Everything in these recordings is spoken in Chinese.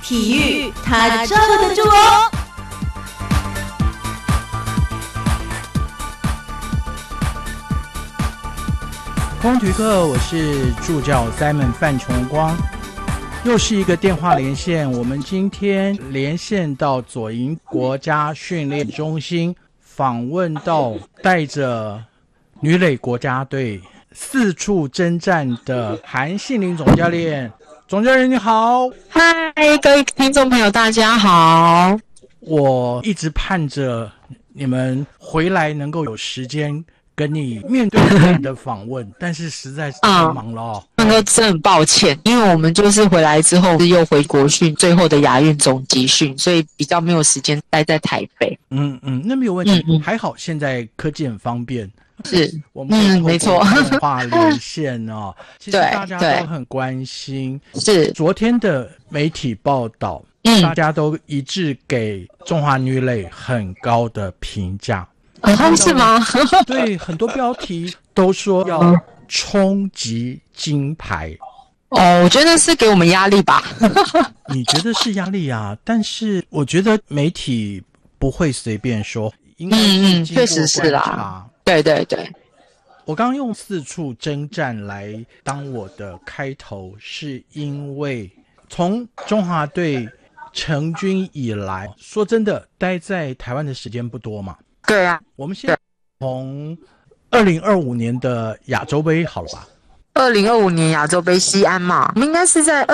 体育他罩得住哦。 空体育课，我是助教 Simon 范崇光，又是一个电话连线。我们今天连线到左营国家训练中心，访问到带着女垒国家队四处征战的韩信玲总教练。总教练你好。 嗨，各位听众朋友大家好。 我一直盼着你们回来能够有时间跟你面对面的访问，但是实在是太忙了哦。 那个真的很抱歉，因为我们就是回来之后又回国训最后的亚运总集训，所以比较没有时间待在台北。 那没有问题。还好现在科技很方便， 是我们没错， 电话连线哦。其实大家都很关心， 是昨天的媒体报道，大家都一致给中华女垒很高的评价。 是吗？ 对，很多标题都说要冲击金牌。 我觉得是给我们压力吧。 你觉得是压力啊？但是我觉得媒体不会随便说，应该是经过观察。确实是啦。 对对对。 我刚用四处征战来当我的开头，是因为从中华队成军以来，说真的，待在台湾的时间不多嘛。 对啊， 我们先从2025年的亚洲杯好了吧 ？2025年亚洲杯西安嘛，我们应该是在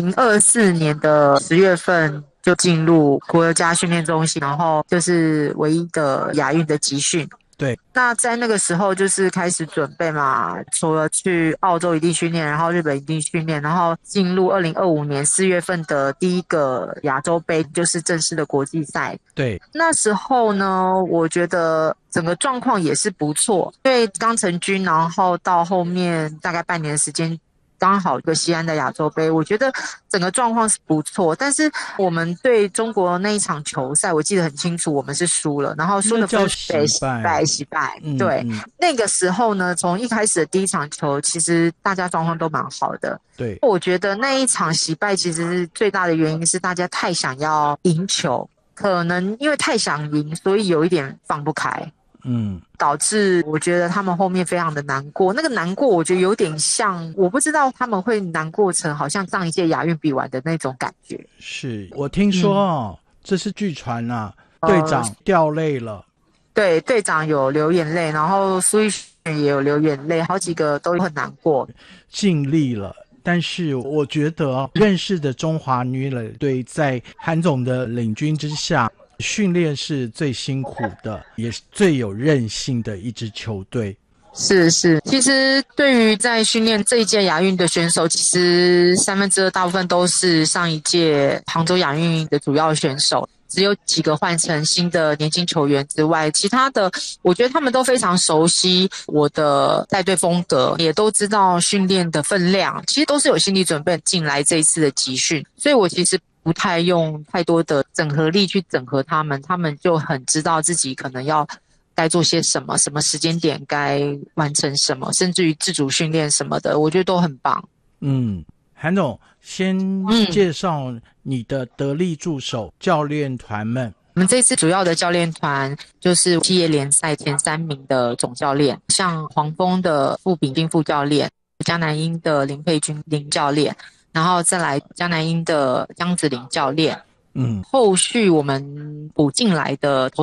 2024年的10月份就进入国家训练中心，然后就是唯一的亚运的集训。 对， 那在那个时候就是开始准备嘛，除了去澳洲一地训练，然后日本一地训练，然后进入2025年4月份的第一个亚洲杯，就是正式的国际赛。 对， 那时候呢，我觉得整个状况也是不错，因为刚成军，然后到后面大概半年的时间，刚好一个西安的亚洲杯，我觉得整个状况是不错。但是我们对中国那一场球赛，我记得很清楚，我们是输了，然后输的分惜败。对，那个时候呢，从一开始的第一场球，其实大家状况都蛮好的。 对， 我觉得那一场惜败其实是最大的原因是大家太想要赢球，可能因为太想赢，所以有一点放不开。导致我觉得他们后面非常的难过，那个难过我觉得有点像，我不知道他们会难过成好像上一届亚运比完的那种感觉。 是我听说这是据传啊，队长掉泪了。 对，队长有流眼泪，然后苏玉璇也有流眼泪，好几个都很难过。 尽力了，但是我觉得认识的中华女垒队在韩总的领军之下，训练是最辛苦的，也是最有韧性的一支球队。 是，其实对于在训练这一届亚运的选手，其实2/3大部分都是上一届杭州亚运的主要选手，只有几个换成新的年轻球员之外，其他的我觉得他们都非常熟悉我的带队风格，也都知道训练的分量，其实都是有心理准备进来这一次的集训，所以我其实不太用太多的整合力去整合他们，他们就很知道自己可能要该做些什么，什么时间点该完成什么，甚至于自主训练什么的，我觉得都很棒。 韩总，先介绍你的得力助手教练团们。 我们这次主要的教练团就是企业联赛前3名的总教练，像黄蜂的傅炳金副教练，江南鹰的林佩君林教练，然后再来江南鹰的江子林教练。后续我们补进来的